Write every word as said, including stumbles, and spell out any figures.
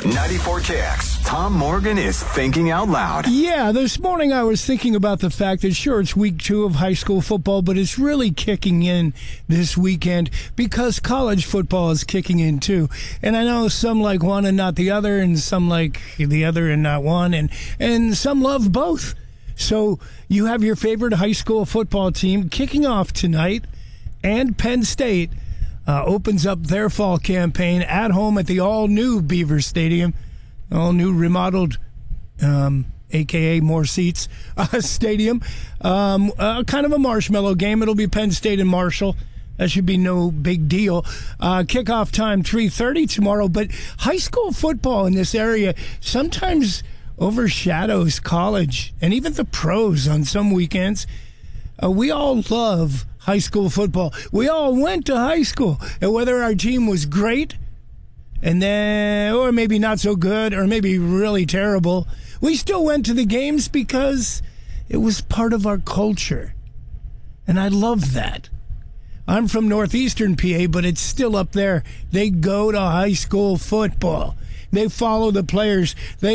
ninety-four K X. Tom Morgan is thinking out loud. Yeah, this morning I was thinking about the fact that, sure, it's week two of high school football, but it's really kicking in this weekend because college football is kicking in too. And I know some like one and not the other, and some like the other and not one, and, and some love both. So you have your favorite high school football team kicking off tonight, and Penn State uh, opens up their fall campaign at home at the all-new Beaver Stadium. All new remodeled, um, a k a more seats, uh, stadium. Um, uh, kind of a marshmallow game. It'll be Penn State and Marshall. That should be no big deal. Uh, kickoff time, three thirty tomorrow. But high school football in this area sometimes overshadows college and even the pros on some weekends. Uh, we all love high school football. We all went to high school. And whether our team was great, and then, or maybe not so good, or maybe really terrible, we still went to the games because it was part of our culture. And I love that. I'm from northeastern P A, but it's still up there. They go to high school football. They follow the players. They